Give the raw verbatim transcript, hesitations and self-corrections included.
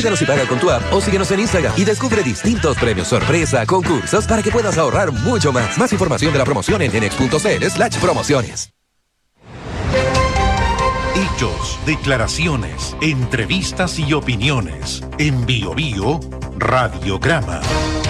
Visítanos y paga con tu app o síguenos en Instagram y descubre distintos premios sorpresa, concursos para que puedas ahorrar mucho más. Más información de la promoción en enex.cl slash promociones. Hechos, declaraciones, entrevistas y opiniones. En Bio Bio, Radiograma.